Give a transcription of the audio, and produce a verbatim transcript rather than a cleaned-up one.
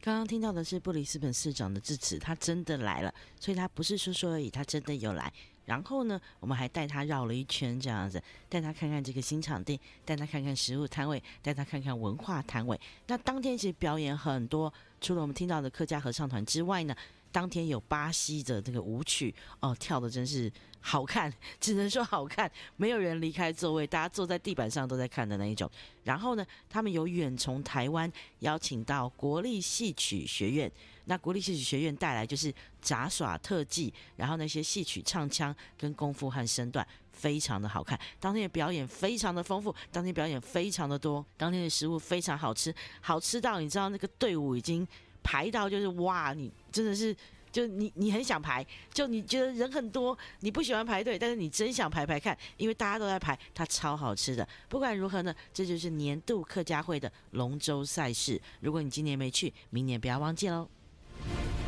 刚刚听到的是布里斯本市长的致辞，他真的来了，所以他不是说说而已，他真的有来。然后呢，我们还带他绕了一圈，这样子带他看看这个新场地，带他看看食物摊位，带他看看文化摊位。那当天其实表演很多，除了我们听到的客家合唱团之外呢，当天有巴西的这个舞曲哦，跳的真是好看，只能说好看，没有人离开座位，大家坐在地板上都在看的那一种。然后呢，他们有远从台湾邀请到国立戏曲学院，那国立戏曲学院带来就是杂耍特技，然后那些戏曲唱腔跟功夫和身段非常的好看。当天的表演非常的丰富，当天表演非常的多，当天的食物非常好吃，好吃到你知道那个队伍已经排到就是哇，你真的是就你你很想排，就你觉得人很多，你不喜欢排队，但是你真想排排看，因为大家都在排，它超好吃的。不管如何呢，这就是年度客家会的龙舟赛事。如果你今年没去，明年不要忘记喽。